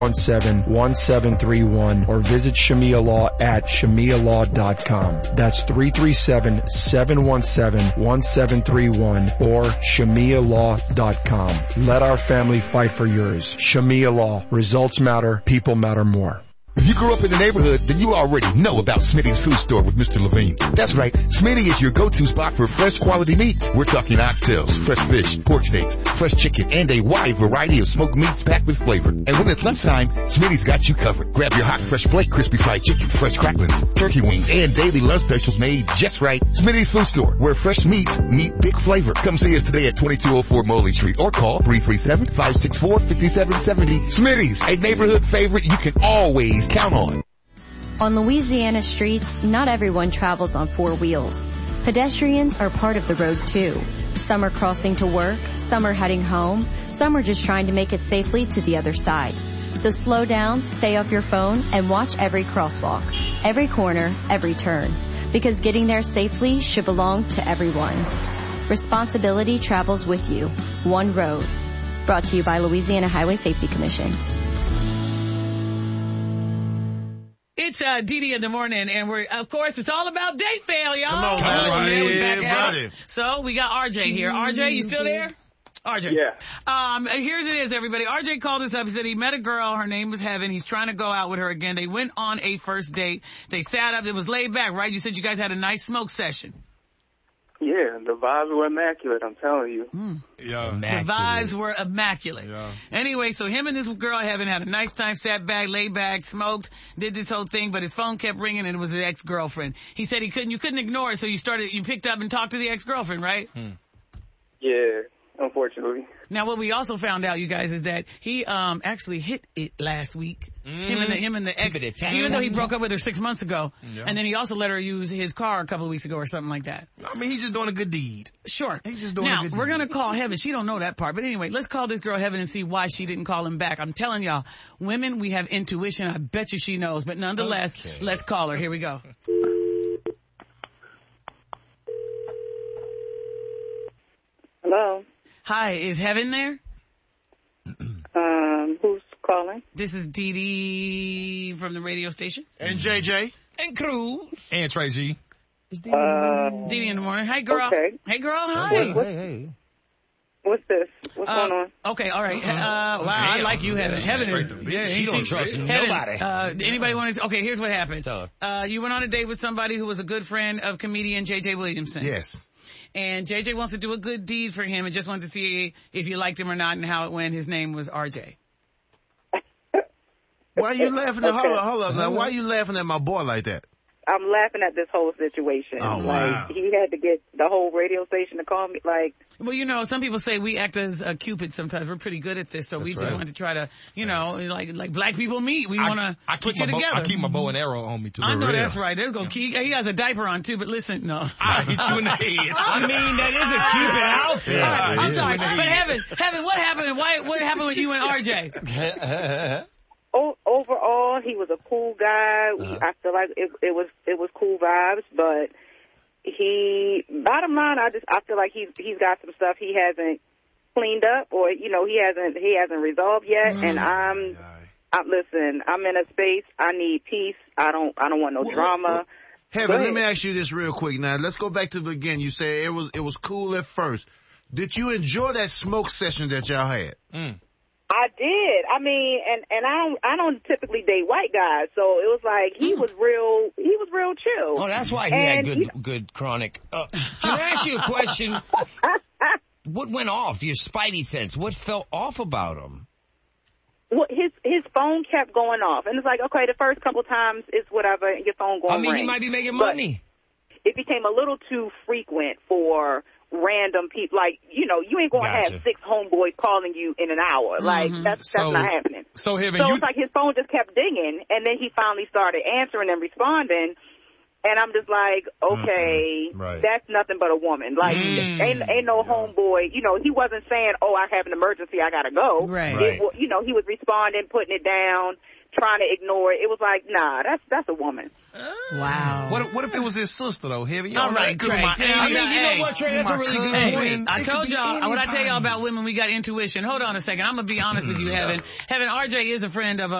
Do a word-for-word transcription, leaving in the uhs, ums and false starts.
one seven, one seven three one or visit Shamia Law at shamia law dot com. That's three three seven, seven one seven, one seven three one or shamia law dot com. Let our family fight for yours. Shamia Law. Results matter. People matter more. If you grew up in the neighborhood, then you already know about Smitty's Food Store with Mister Levine. That's right, Smitty is your go-to spot for fresh quality meats. We're talking oxtails, fresh fish, pork steaks, fresh chicken, and a wide variety of smoked meats packed with flavor. And when it's lunchtime, Smitty's got you covered. Grab your hot, fresh plate, crispy fried chicken, fresh cracklings, turkey wings, and daily lunch specials made just right. Smitty's Food Store, where fresh meats meet big flavor. Come see us today at twenty-two oh four Moley Street or call three three seven, five six four, five seven seven zero. Smitty's, a neighborhood favorite you can always count on. On Louisiana streets, not everyone travels on four wheels. Pedestrians are part of the road too. Some are crossing to work, some are heading home, some are just trying to make it safely to the other side. So slow down, stay off your phone, and watch every crosswalk, every corner, every turn. Because getting there safely should belong to everyone. Responsibility travels with you. One road. Brought to you by Louisiana Highway Safety Commission. It's uh, D D in the morning, and we're, of course, it's all about date fail, y'all. Come on, Come on, yeah, we back yeah, at it. So we got R J here. R J, you still there? R J. Yeah. Um, here's it is, everybody. R J called us up. He said he met a girl. Her name was Heaven. He's trying to go out with her again. They went on a first date. They sat up. It was laid back, right? You said you guys had a nice smoke session. Yeah, the vibes were immaculate, I'm telling you. Mm. Yeah. The vibes were immaculate. Yeah. Anyway, so him and this girl Heaven had a nice time, sat back, laid back, smoked, did this whole thing, but his phone kept ringing and it was his ex-girlfriend. He said he couldn't, you couldn't ignore it, so you started, you picked up and talked to the ex-girlfriend, right? Hmm. Yeah, unfortunately. Now, what we also found out, you guys, is that he um actually hit it last week. Mm. Him and the him and the ex, even though he broke up with her six months ago, yeah. And then he also let her use his car a couple of weeks ago or something like that. I mean, he's just doing a good deed. Sure. He's just doing now, a good deed. Now, we're going to call Heaven. She don't know that part. But anyway, let's call this girl Heaven and see why she didn't call him back. I'm telling y'all, women, we have intuition. I bet you she knows. But nonetheless, okay. Let's call her. Here we go. Hello. Hi, is Heaven there? Um, who's calling? This is Dee Dee from the radio station. And J J. And Cruz. And Tracy. It's Dee Dee uh, in the morning. Hey, girl. Okay. Hey, girl. Hi. Hey, hey, hey. What's this? What's uh, going on? Okay, all right. Uh, wow, I like you, Heaven. Heaven is, yeah, she don't trust Heaven, nobody. Uh, anybody want to, okay, here's what happened. Uh, you went on a date with somebody who was a good friend of comedian J J Williamson. Yes. And J J wants to do a good deed for him and just wanted to see if you liked him or not and how it went. His name was R J. Why are you laughing at, hold up, hold up, now, why are you laughing at my boy like that? I'm laughing at this whole situation. Oh, like, wow. He had to get the whole radio station to call me, like... Well, you know, some people say we act as a Cupid sometimes. We're pretty good at this, so That's we just right. want to try to, you know, like like black people meet. We want to put you bow, together. I keep my bow and arrow on me, too. I know real. that's right. There's go. He, he has a diaper on, too, but listen, no. I hit you in the head. I mean, that is a Cupid outfit. Yeah, All right, I'm is. sorry. But Heaven, Heaven, what happened? Why? What happened with you and R J? O- overall, he was a cool guy. Uh-huh. I feel like it, it was it was cool vibes, but he, bottom line, I just I feel like he's he's got some stuff he hasn't cleaned up, or you know he hasn't he hasn't resolved yet. Mm. And I'm, I'm listen, I'm in a space. I need peace. I don't I don't want no well, drama. Well, Heaven, let me ask you this real quick. Now let's go back to the beginning. You said it was it was cool at first. Did you enjoy that smoke session that y'all had? Mm. I did. I mean, and, and I don't I don't typically date white guys, so it was like he was real he was real chill. Oh, that's why he and had good he, good chronic. Uh, can I ask you a question? What went off? Your spidey sense. What fell off about him? Well, his his phone kept going off, and it's like, okay, the first couple times it's whatever, your phone going. I mean, ring. he might be making but money. It became a little too frequent for random people. Like, you know, you ain't going to Gotcha. have six homeboys calling you in an hour. Mm-hmm. Like, that's that's So- not happening. So, Heaven, So you... it's like his phone just kept dinging, and then he finally started answering and responding. And I'm just like, okay, mm-hmm. right. that's nothing but a woman. Like, mm. ain't, ain't no homeboy, you know, he wasn't saying, oh, I have an emergency, I gotta go. Right. It, right. You know, he was responding, putting it down, trying to ignore it. It was like, nah, that's that's a woman. Wow. What if, what if it was his sister, though? Heavy. All right, Trey. I mean, you know what, Trey? That's a really good hey, point. I told y'all, what I tell y'all about women, we got intuition. Hold on a second. I'm going to be honest with you, Heaven. Heaven, R J is a friend of uh,